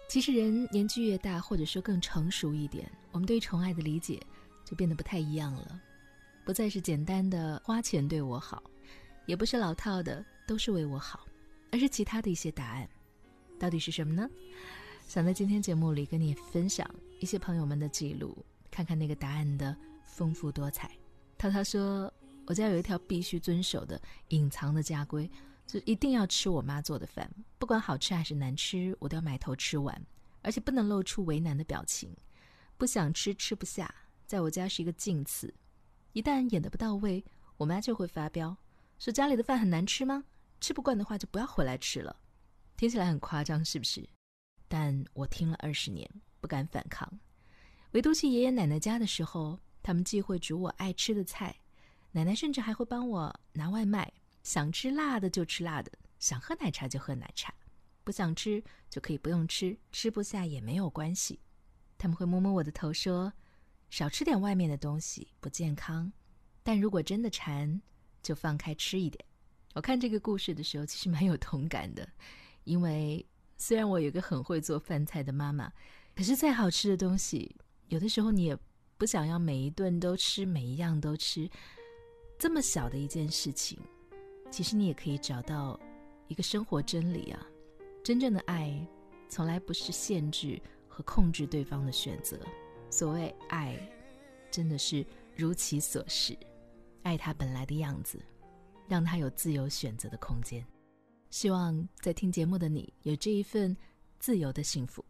其实人年纪越大，或者说更成熟一点，我们对宠爱的理解就变得不太一样了，不再是简单的花钱对我好，也不是老套的都是为我好，而是其他的一些答案。到底是什么呢？想在今天节目里跟你分享一些朋友们的记录，看看那个答案的丰富多彩。涛涛说，我家有一条必须遵守的隐藏的家规，就一定要吃我妈做的饭，不管好吃还是难吃，我都要埋头吃完，而且不能露出为难的表情，不想吃吃不下，在我家是一个禁词。一旦演得不到位，我妈就会发飙，说家里的饭很难吃吗？吃不惯的话就不要回来吃了。听起来很夸张是不是？但我听了20年，不敢反抗。唯独去爷爷奶奶家的时候，他们既会煮我爱吃的菜，奶奶甚至还会帮我拿外卖，想吃辣的就吃辣的，想喝奶茶就喝奶茶，不想吃就可以不用吃，吃不下也没有关系。他们会摸摸我的头说，少吃点外面的东西不健康，但如果真的馋就放开吃一点。我看这个故事的时候其实蛮有同感的，因为虽然我有一个很会做饭菜的妈妈，可是再好吃的东西，有的时候你也不想要每一顿都吃，每一样都吃。这么小的一件事情，其实你也可以找到一个生活真理啊。真正的爱从来不是限制和控制对方的选择，所谓爱真的是如其所是，爱他本来的样子，让他有自由选择的空间。希望在听节目的你有这一份自由的幸福。